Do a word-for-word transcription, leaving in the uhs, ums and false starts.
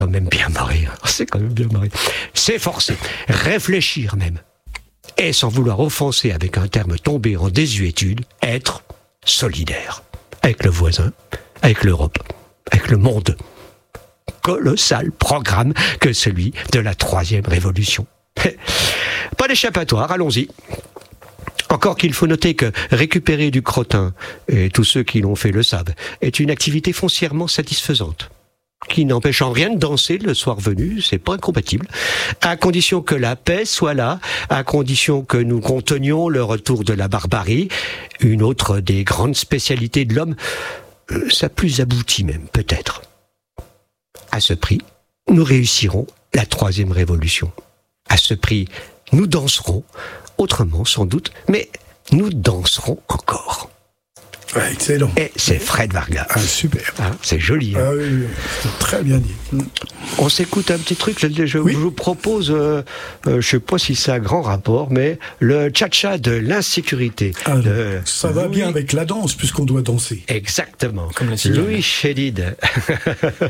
quand même bien marré. Hein. C'est quand même bien marré. S'efforcer, réfléchir même. Et sans vouloir offenser avec un terme tombé en désuétude, être solidaire. Avec le voisin, avec l'Europe, avec le monde. Colossal programme que celui de la troisième révolution. Pas d'échappatoire, allons-y. Encore qu'il faut noter que récupérer du crottin, et tous ceux qui l'ont fait le savent, est une activité foncièrement satisfaisante, qui n'empêche en rien de danser le soir venu, c'est pas incompatible, à condition que la paix soit là, à condition que nous contenions le retour de la barbarie, une autre des grandes spécialités de l'homme, euh, sa plus aboutie même, peut-être. À ce prix, nous réussirons la troisième révolution. À ce prix, nous danserons, autrement sans doute, mais nous danserons encore. Ouais, excellent. Et c'est Fred Vargas. Ah, super. Hein, c'est joli. Hein. Ah oui, oui, c'est très bien dit. On s'écoute un petit truc, je, je, Oui. je vous propose, euh, euh, je ne sais pas si c'est un grand rapport, mais le tcha-tcha de l'insécurité. Ah, de ça va Louis... bien avec la danse, puisqu'on doit danser. Exactement. Comme la cigale. Louis Chédid.